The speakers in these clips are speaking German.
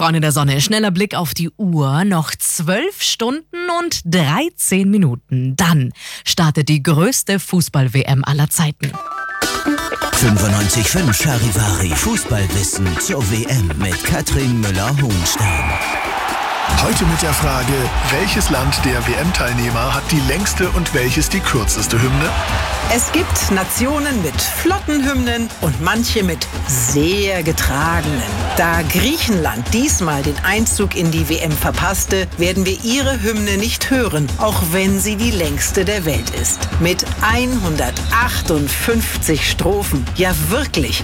Freunde der Sonne, schneller Blick auf die Uhr. Noch 12 Stunden und 13 Minuten. Dann startet die größte Fußball-WM aller Zeiten. 95.5 Charivari Fußballwissen zur WM mit Katrin Müller-Hohenstein. Heute mit der Frage, welches Land der WM-Teilnehmer hat die längste und welches die kürzeste Hymne? Es gibt Nationen mit flotten Hymnen und manche mit sehr getragenen. Da Griechenland diesmal den Einzug in die WM verpasste, werden wir ihre Hymne nicht hören, auch wenn sie die längste der Welt ist. Mit 158 Strophen. Ja wirklich,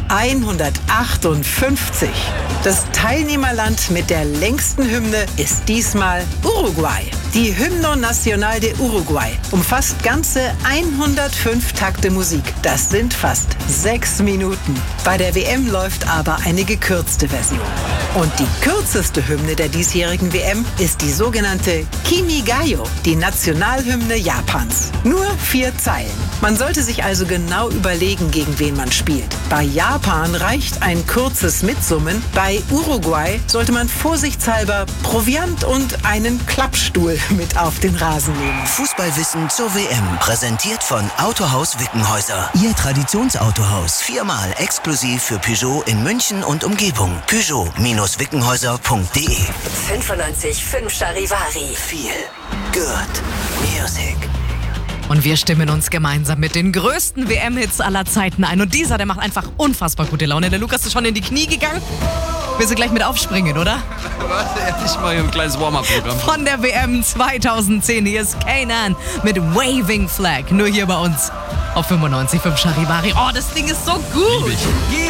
158. Das Teilnehmerland mit der längsten Hymne ist diesmal Uruguay. Die Hymno Nacional de Uruguay umfasst ganze 105 Takte Musik. Das sind fast 6 Minuten. Bei der WM läuft aber eine gekürzte Version. Und die kürzeste Hymne der diesjährigen WM ist die sogenannte Kimi-Gayo, die Nationalhymne Japans. Nur 4 Zeilen. Man sollte sich also genau überlegen, gegen wen man spielt. Bei Japan reicht ein kurzes Mitsummen. Bei Uruguay sollte man vorsichtshalber Proviant und einen Klappstuhl mit auf den Rasen nehmen. Fußballwissen zur WM, präsentiert von Autohaus Wickenhäuser. Ihr Traditionsautohaus, 4-mal exklusiv für Peugeot in München und Umgebung. Peugeot-Wickenhäuser.de 95.5 Charivari. Feel good music. Und wir stimmen uns gemeinsam mit den größten WM-Hits aller Zeiten ein. Und dieser, der macht einfach unfassbar gute Laune. Der Lukas ist schon in die Knie gegangen. Willst du gleich mit aufspringen, oder? Warte, ich mache hier ein kleines Warm-Up-Programm. Von der WM 2010. Hier ist Kanan mit Waving Flag. Nur hier bei uns auf 95.5 Charivari. Oh, das Ding ist so gut. Lieb ich.